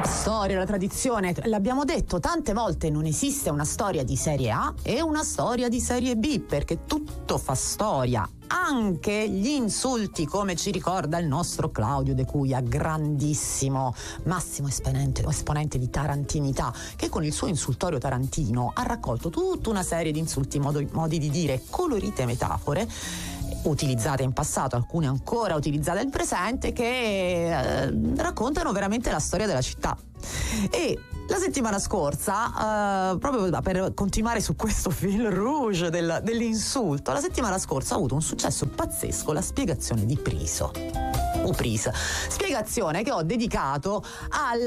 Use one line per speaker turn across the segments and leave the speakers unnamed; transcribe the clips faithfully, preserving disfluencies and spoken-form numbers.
Storia, la tradizione, l'abbiamo detto tante volte, non esiste una storia di serie A e una storia di serie B, perché tutto fa storia. Anche gli insulti, come ci ricorda il nostro Claudio De Cuia, grandissimo, massimo esponente, esponente di tarantinità, che con il suo insultorio tarantino ha raccolto tutta una serie di insulti, modi, modi di dire, colorite metafore, utilizzate in passato, alcune ancora utilizzate nel presente, che eh, raccontano veramente la storia della città. E la settimana scorsa, eh, proprio per continuare su questo fil rouge del, dell'insulto, la settimana scorsa ha avuto un successo pazzesco la spiegazione di Priso. Upris, spiegazione che ho dedicato al,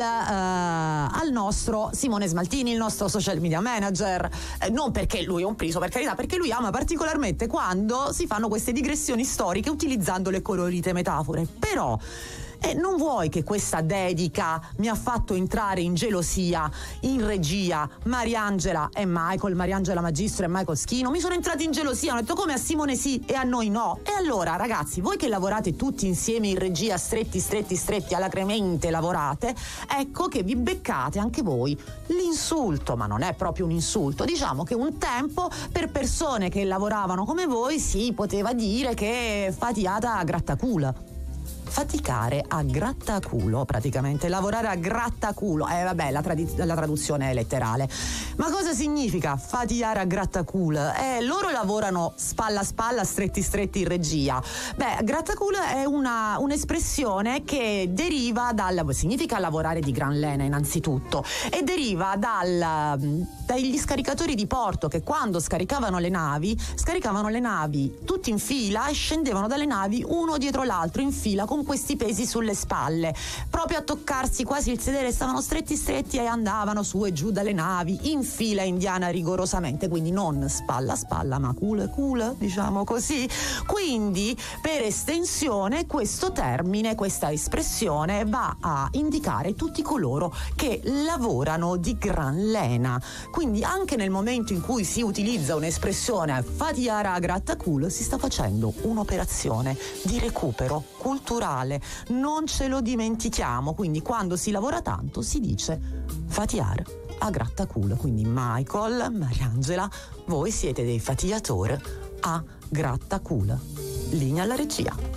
uh, al nostro Simone Smaltini, il nostro social media manager, eh, non perché lui è un Priso, per carità, perché lui ama particolarmente quando si fanno queste digressioni storiche utilizzando le colorite metafore. Però E eh, non vuoi che questa dedica mi ha fatto entrare in gelosia in regia Mariangela e Michael, Mariangela Magistro e Michael Schino? Mi sono entrati in gelosia, ho detto come a Simone sì e a noi no. E allora ragazzi, voi che lavorate tutti insieme in regia, stretti stretti stretti, alacremente lavorate, ecco che vi beccate anche voi l'insulto, ma non è proprio un insulto, diciamo che un tempo per persone che lavoravano come voi si poteva dire che fatiata a grattaculo. Faticare a grattaculo, praticamente lavorare a grattaculo, eh vabbè la, trad- la traduzione è letterale, ma cosa significa faticare a grattaculo? Eh, loro lavorano spalla a spalla, stretti stretti in regia. Beh, grattaculo è una, un'espressione che deriva dal, significa lavorare di gran lena innanzitutto, e deriva dal, dagli scaricatori di porto che quando scaricavano le navi, scaricavano le navi tutti in fila e scendevano dalle navi uno dietro l'altro in fila con questi pesi sulle spalle, proprio a toccarsi quasi il sedere, stavano stretti stretti e andavano su e giù dalle navi in fila indiana rigorosamente, quindi non spalla a spalla ma culo e culo, diciamo così. Quindi per estensione questo termine, questa espressione va a indicare tutti coloro che lavorano di gran lena. Quindi anche nel momento in cui si utilizza un'espressione faticare a grattaculo si sta facendo un'operazione di recupero culturale, non ce lo dimentichiamo. Quindi quando si lavora tanto si dice faticare a grattaculo. Quindi Michael, Mariangela, voi siete dei faticatori a grattaculo. Linea alla regia.